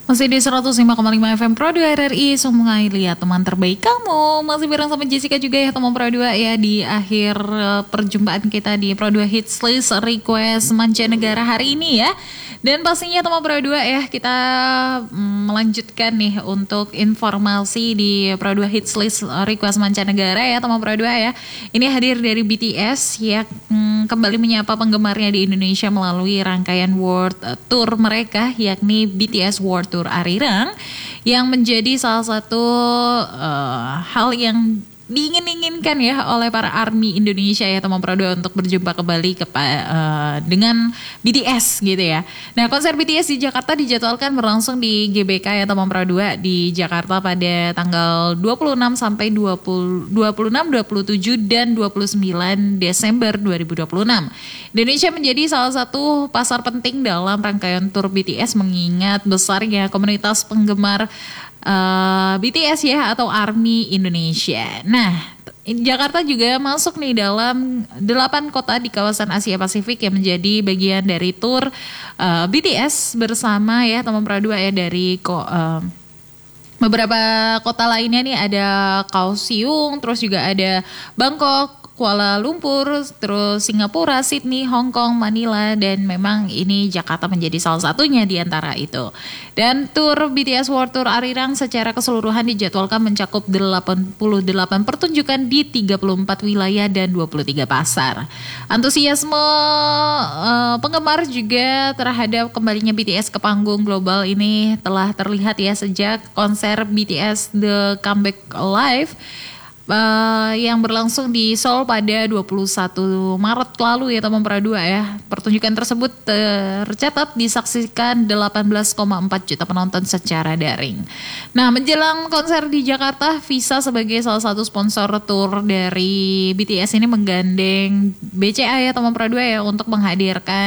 Masih di 105,5 FM Pro 2 RRI Sungai Lihat teman terbaik kamu. Masih bareng sama Jessica juga ya teman Pro 2 ya. Di akhir perjumpaan kita di Pro 2 Hits List Request Mancanegara hari ini ya. Dan pastinya teman Pro 2 ya, kita melanjutkan nih untuk informasi di Pro 2 Hits List Request Mancanegara ya teman Pro 2 ya. Ini hadir dari BTS yang kembali menyapa penggemarnya di Indonesia melalui rangkaian World Tour mereka, yakni BTS World Tour Arirang, yang menjadi salah satu hal yang diinginkan ya oleh para ARMY Indonesia ya teman Pro 2 untuk berjumpa kembali dengan BTS gitu ya. Nah, konser BTS di Jakarta dijadwalkan berlangsung di GBK ya teman Pro 2 di Jakarta pada tanggal 26 sampai 26, 27 dan 29 Desember 2026. Indonesia menjadi salah satu pasar penting dalam rangkaian tur BTS mengingat besarnya komunitas penggemar BTS ya atau ARMY Indonesia. Nah, Jakarta juga masuk nih dalam 8 kota di kawasan Asia Pasifik yang menjadi bagian dari tur BTS bersama ya teman Pro 2 ya dari beberapa kota lainnya nih, ada Kaohsiung, terus juga ada Bangkok, Kuala Lumpur, terus Singapura, Sydney, Hong Kong, Manila, dan memang ini Jakarta menjadi salah satunya di antara itu. Dan tur BTS World Tour Arirang secara keseluruhan dijadwalkan mencakup 88 pertunjukan di 34 wilayah dan 23 pasar. Antusiasme penggemar juga terhadap kembalinya BTS ke panggung global ini telah terlihat ya sejak konser BTS The Comeback Live yang berlangsung di Seoul pada 21 Maret lalu ya teman Pro 2 ya. Pertunjukan tersebut tercatat disaksikan 18,4 juta penonton secara daring. Nah, menjelang konser di Jakarta, Visa sebagai salah satu sponsor tour dari BTS ini menggandeng BCA ya teman Pro 2 ya untuk menghadirkan